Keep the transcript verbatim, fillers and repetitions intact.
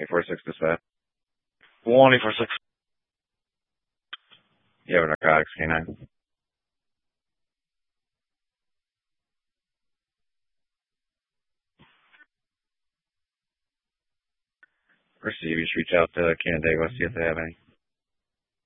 twenty-four six dispatch. twenty-four six. You have a narcotics canine. Receive. You should reach out to Canandaigua, see if they have any.